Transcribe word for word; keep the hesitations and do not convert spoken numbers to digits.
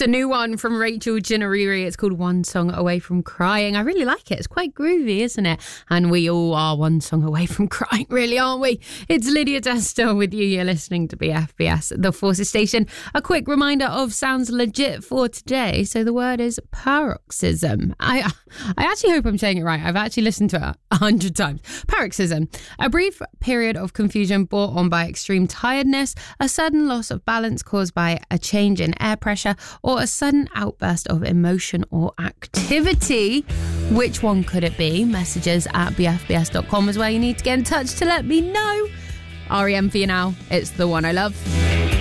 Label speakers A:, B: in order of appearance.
A: It's a new one from Rachel Ginariri. It's called One Song Away from Crying. I really like it. It's quite groovy, isn't it? And we all are one song away from crying, really, aren't we? It's Lydia Testa with you. You're listening to B F B S, the Forces Station. A quick reminder of Sounds Legit for today. So the word is paroxysm. I I actually hope I'm saying it right. I've actually listened to it a hundred times. Paroxysm. A brief period of confusion brought on by extreme tiredness, a sudden loss of balance caused by a change in air pressure, or a sudden outburst of emotion or activity. Which one could it be? Messages at b f b s dot com is where you need to get in touch to let me know. R E M for you now. It's The One I Love.